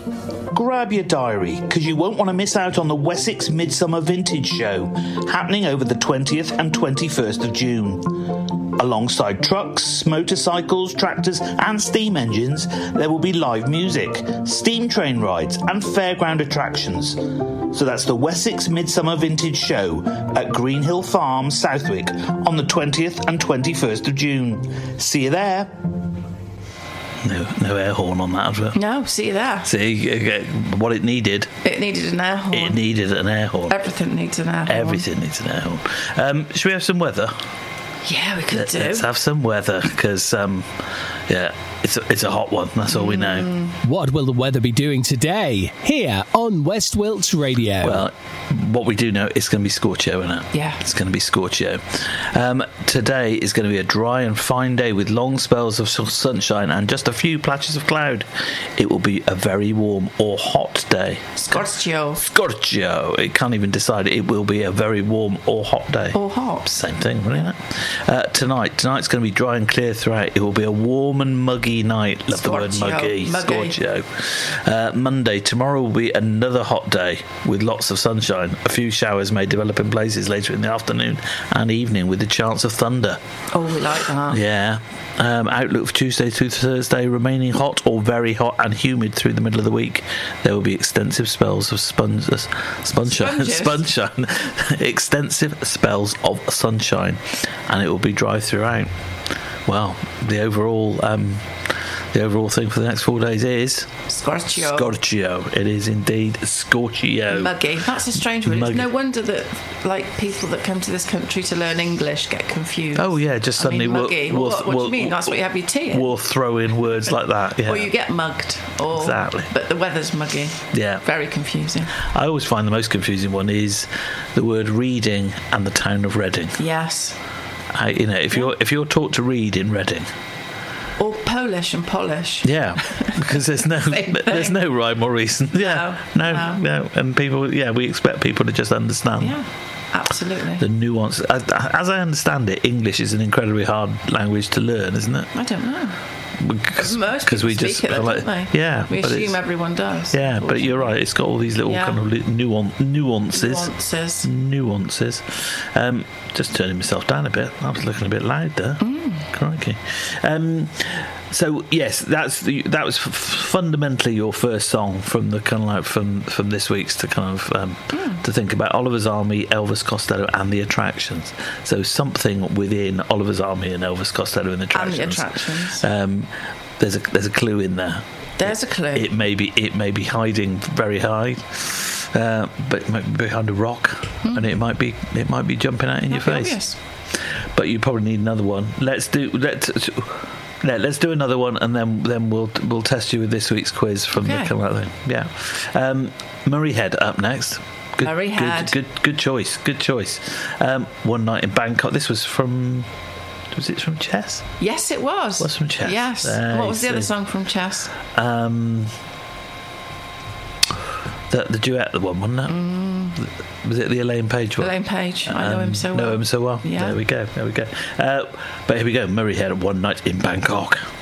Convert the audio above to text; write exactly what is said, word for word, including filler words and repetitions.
Grab your diary, because you won't want to miss out on the Wessex Midsummer Vintage Show, happening over the twentieth and twenty-first of June. Alongside trucks, motorcycles, tractors and steam engines, there will be live music, steam train rides and fairground attractions. So that's the Wessex Midsummer Vintage Show at Greenhill Farm, Southwick, on the twentieth and twenty-first of June. See you there. No, no air horn on that advert. No, see you there. See, what it needed. It needed an air horn. It needed an air horn. Everything needs an air horn. Everything needs an air horn. Um, should we have some weather? Yeah, we could Let, do. Let's have some weather, because, um, yeah, it's a, it's a hot one. That's all we know. What will the weather be doing today here on West Wilts Radio? Well, what we do know, it's going to be scorcho, isn't it? Yeah. It's going to be scorcho. Um, today is going to be a dry and fine day with long spells of sunshine and just a few patches of cloud. It will be a very warm or hot day. Scorcho. Scorcho. It can't even decide. It will be a very warm or hot day. Or hot. Same thing, really, isn't it? Uh, tonight. Tonight's going to be dry and clear throughout. It will be a warm and muggy night. Love the word muggy. Muggy. Scorcho. Uh, Monday. Tomorrow will be another hot day with lots of sunshine. A few showers may develop in places later in the afternoon and evening with the chance of thunder. Oh, we like that. Yeah. Um, outlook for Tuesday to Thursday, remaining hot or very hot and humid through the middle of the week. There will be extensive spells of sponge, uh, sunshine, sunshine, extensive spells of sunshine, and it will be dry throughout. Well, the overall um, the overall thing for the next four days is Scorcho. Scorcho. It is indeed Scorcho. Muggy. That's a strange word. Muggy. It's no wonder that, like, people that come to this country to learn English get confused. Oh yeah, just suddenly I mean, muggy. we'll, what, we'll, what do you mean? That's what you have your tea in? We'll throw in words like that. Yeah. Or you get mugged. Or, Exactly. But the weather's muggy. Yeah. Very confusing. I always find the most confusing one is the word reading and the town of Reading. Yes. I, you know, if you're if you're taught to read in Reading, Or Polish and polish. yeah, because there's no there's no rhyme or reason. Yeah, no, no, no. no, and people, yeah, we expect people to just understand. Yeah, absolutely. The nuance. As, as I understand it, English is an incredibly hard language to learn, isn't it? I don't know. Because Most people we speak just it, though, like, don't they? yeah, We but assume it's- everyone does. Yeah, but you're right. It's got all these little Yeah. kind of li- nuan- nuances. Nuances. Nuances. Um, just turning myself down a bit. I was looking a bit loud there. Mm. Crikey. Um, so yes, that's the, that was f- fundamentally your first song from the kind of like from from this week's to kind of um, Mm. to think about Oliver's Army, Elvis Costello, and the attractions. So something within Oliver's Army and Elvis Costello and the And attractions. the attractions. Um, there's a there's a clue in there. There's a clue. It may be it may be hiding very high, uh, but it might be behind a rock, and it might be it might be jumping out in your Not face. obvious. But you probably need another one. Let's do let's yeah, let's do another one, and then then we'll we'll test you with this week's quiz from Okay. the kind of like thing. Yeah, um, Murray Head up next. Good, Murray Head. Good, good, good choice. Good choice. Um, One Night in Bangkok. This was from. Was it from Chess? Yes, it was. Was from Chess. Yes. There What you was the other see. song from Chess? Um, the the duet, the one, wasn't it? Mm. Was it the Elaine Page one? Elaine Page. I know Um, him so well. Know him so well. Yeah. There we go. There we go. Uh, but here we go. Murray Head, One Night in Bangkok.